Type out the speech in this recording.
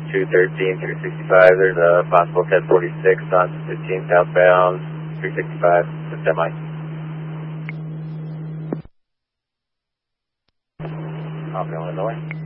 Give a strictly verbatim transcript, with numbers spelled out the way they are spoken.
two thirteen, three sixty-five. There's a possible ten forty-six on fifteen southbound, three sixty-five, the semi. I'll be on the way.